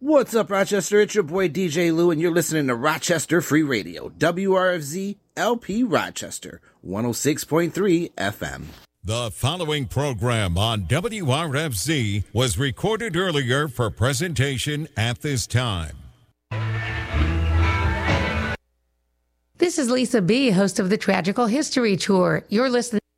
What's up, Rochester? It's your boy DJ Lou, and you're listening to Rochester Free Radio, WRFZ LP Rochester, 106.3 FM. The following program on WRFZ was recorded earlier for presentation at this time. This is Lisa B., host of the Tragical History Tour. You're listening.